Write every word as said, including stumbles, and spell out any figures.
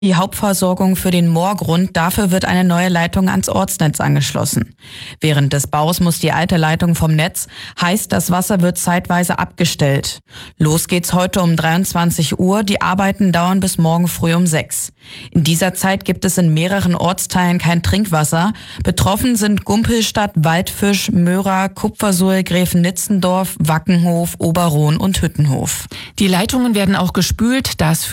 Die Hauptversorgung für den Moorgrund, dafür wird eine neue Leitung ans Ortsnetz angeschlossen. Während des Baus muss die alte Leitung vom Netz, heißt, das Wasser wird zeitweise abgestellt. Los geht's heute um dreiundzwanzig Uhr, die Arbeiten dauern bis morgen früh um sechs. In dieser Zeit gibt es in mehreren Ortsteilen kein Trinkwasser. Betroffen sind Gumpelstadt, Waldfisch, Möra, Kupfersuhl, Gräfenitzendorf, Wackenhof, Oberrohn und Hüttenhof. Die Leitungen werden auch gespült, das